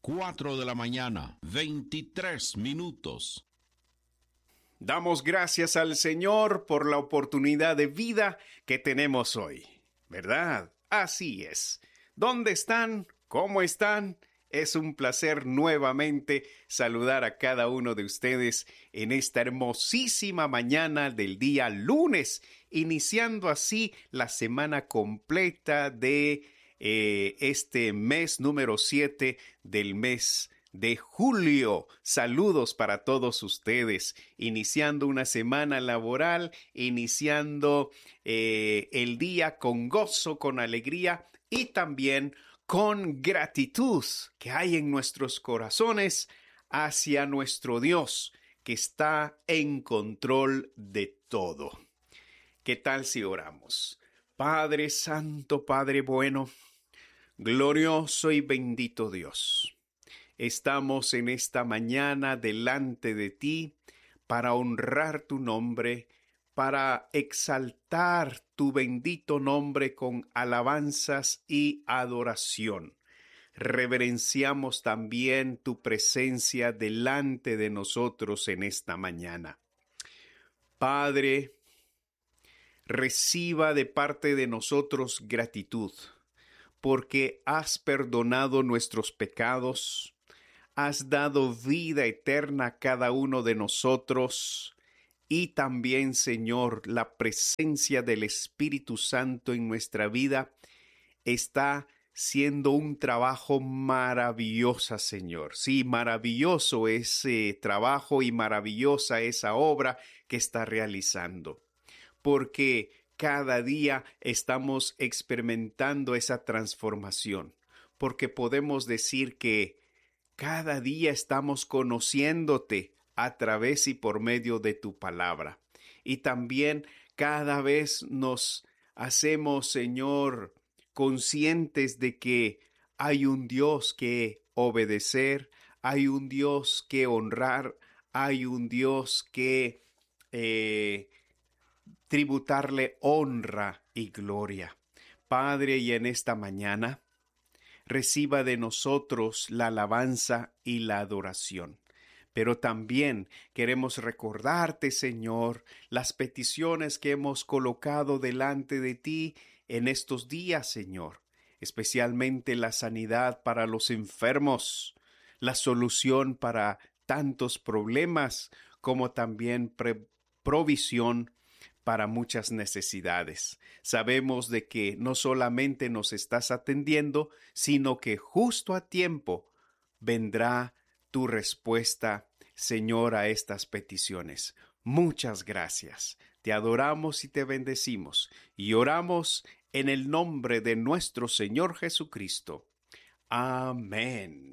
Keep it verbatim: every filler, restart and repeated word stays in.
cuatro de la mañana, veintitrés minutos. Damos gracias al Señor por la oportunidad de vida que tenemos hoy, ¿verdad? Así es. ¿Dónde están? ¿Cómo están? Es un placer nuevamente saludar a cada uno de ustedes en esta hermosísima mañana del día lunes, iniciando así la semana completa de eh, este mes número siete del mes de julio. Saludos para todos ustedes, iniciando una semana laboral, iniciando eh, el día con gozo, con alegría y también con gratitud que hay en nuestros corazones hacia nuestro Dios, que está en control de todo. ¿Qué tal si oramos? Padre Santo, Padre bueno, glorioso y bendito Dios, estamos en esta mañana delante de ti para honrar tu nombre, para exaltar tu bendito nombre con alabanzas y adoración. Reverenciamos también tu presencia delante de nosotros en esta mañana. Padre, reciba de parte de nosotros gratitud, porque has perdonado nuestros pecados, has dado vida eterna a cada uno de nosotros, y también, Señor, la presencia del Espíritu Santo en nuestra vida está siendo un trabajo maravilloso, Señor. Sí, maravilloso ese trabajo y maravillosa esa obra que está realizando, porque cada día estamos experimentando esa transformación, porque podemos decir que cada día estamos conociéndote a través y por medio de tu palabra. Y también cada vez nos hacemos, Señor, conscientes de que hay un Dios que obedecer, hay un Dios que honrar, hay un Dios que eh, tributarle honra y gloria. Padre, y en esta mañana, reciba de nosotros la alabanza y la adoración. Pero también queremos recordarte, Señor, las peticiones que hemos colocado delante de ti en estos días, Señor, especialmente la sanidad para los enfermos, la solución para tantos problemas, como también pre- provisión para muchas necesidades. Sabemos de que no solamente nos estás atendiendo, sino que justo a tiempo vendrá tu respuesta, Señor, a estas peticiones. Muchas gracias. Te adoramos y te bendecimos y oramos en el nombre de nuestro Señor Jesucristo. Amén.